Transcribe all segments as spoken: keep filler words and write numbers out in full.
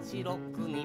しろくに。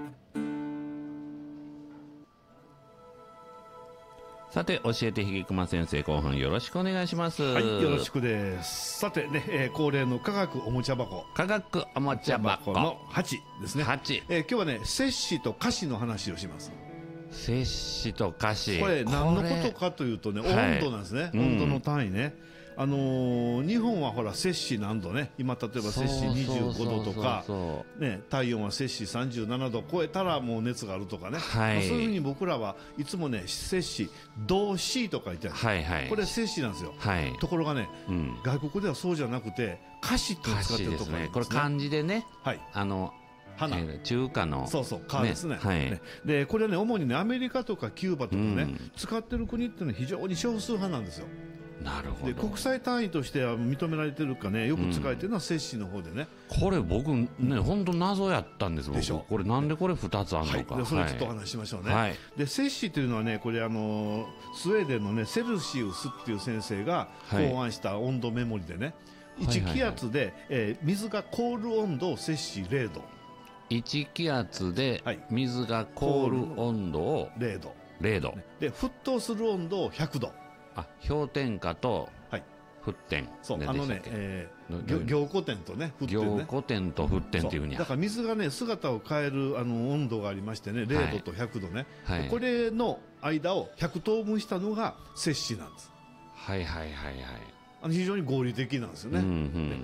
さて教えてひげくま先生、後半よろしくお願いします。 はい、よろしくです。さてね、えー、恒例の科学おもちゃ箱科学おもちゃ箱のはちですね。 はち、 えー、今日はね摂氏と華氏の話をします。 摂氏と華氏、 これ何のことかというとね、温度なんですね、はい、温度の単位ね、うん、あのー、日本はほら摂氏何度ね、今例えば摂氏にじゅうごどとか、ね、体温は摂氏さんじゅうななど超えたらもう熱があるとかね、はい、まあ、そういうふうに僕らはいつもね摂氏同 C と書いてある、はいはい、これ摂氏なんですよ、はい、ところがね、うん、外国ではそうじゃなくて華氏って使ってるところなんですね。 これ漢字でね、 はい、 あの花、 えー、中華のそうそう華ですね、はい、ね、でこれはね主にねアメリカとかキューバとかね、うん、使ってる国っていうのは非常に少数派なんですよ。 なるほど。 で国際単位としては認められてるかね、よく使われてるのは摂氏の方でね、 うん、これ僕ね本当、うん、謎やったんですでしょ。 これなんでこれふたつあるのか、 はい、でそれちょっとお話ししましょうね、はい、で摂氏というのはねこれあのスウェーデンのねセルシウスっていう先生が考案した温度メモリでね、はい、いち気圧で、えー、水が凍る温度を摂氏れいど、 いち気圧で水が凍る温度をれいど、 れいどで沸騰する温度をひゃくど、 あ、氷点下と沸点、 そう、あのね、えー、凝固点とね沸点ね、 凝固点と沸点っていうふうに、 だから水がね姿を変えるあの温度がありましてね、れいどとひゃくどね、はい、これの間をひゃく等分したのが摂氏なんです。 はいはいはいはい、 あの非常に合理的なんですよね、うんうん、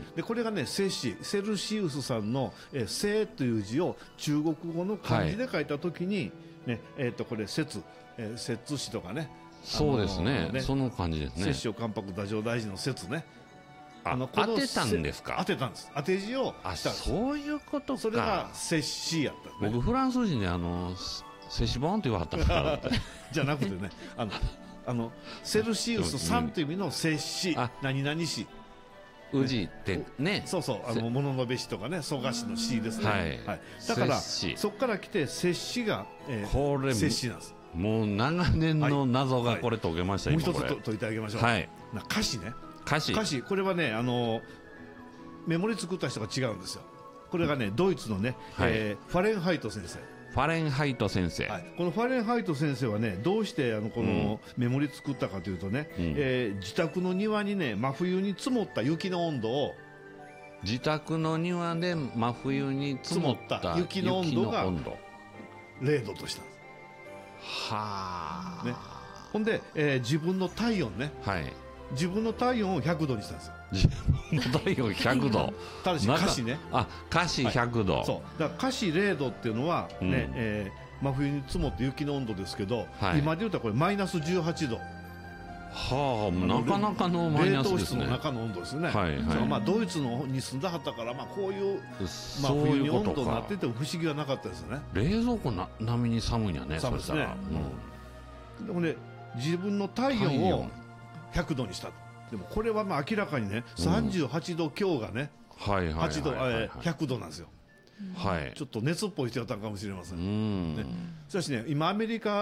でこれがね摂氏、セルシウスさんの「セ」という字を中国語の漢字で書いたときに、はい、ね、えー、とこれ摂、えー、摂氏とかね、 そうですね、ね、その感じですね。 摂氏関白太政大臣の摂ね、 あの当てたんですか。 当てたんです。当て字をしたんです。あ、そういうことか。 それが摂氏やった、ね、 僕フランス人であの摂氏本って言わはったからじゃなくてね、あのあのセルシウスさんという意味の摂氏、何々氏、 宇治ってね、 そうそう、あの物のべしとかね、蘇我氏の氏ですね、はいはい、だからそこから来て摂氏が、えー、これ摂氏なんです。 もう長年の謎がこれ解けました、 はいはい、もう一つ解いてあげましょう、はい、華氏ね、 華氏、 華氏、これはねあのメモリ作った人が違うんですよ。これがねドイツのね、はい、えー、ファレンハイト先生、 ファレンハイト先生、はい、 このファレンハイト先生はねどうしてあのこのメモリ作ったかというとね、うん、えー、自宅の庭にね真冬に積もった雪の温度を、 自宅の庭で真冬に積もった雪の温度がれいどとしたんです。 はあ、 ね、ほんで、えー、自分の体温ね、はい、自分の体温をひゃくどにしたんですよ。 自分の体温ひゃくどただし華氏ね、 あ、華氏ひゃくど、 はい、そうだから華氏れいどっていうのは、ね、うん、えー、真冬に積もって雪の温度ですけど、はい、今でいうとこれマイナスじゅうはちど、 はあ、なかなかのマイナスですね。 冷凍室の中の温度ですね、はいはい、まあ、ドイツのに住んだはったから、まあ、こういう、まあ、冬に温度になってても不思議はなかったですよね。 冷蔵庫な並みに寒いんやね。 寒いですね、うん、でもね自分の体温をひゃくどにしたと。でもこれはまあ明らかにね、うん、さんじゅうはちど強がね、はちど、ひゃくどなんですよ、はい、ちょっと熱っぽい人だったかもしれません、うん、ね、しかしね今アメリカ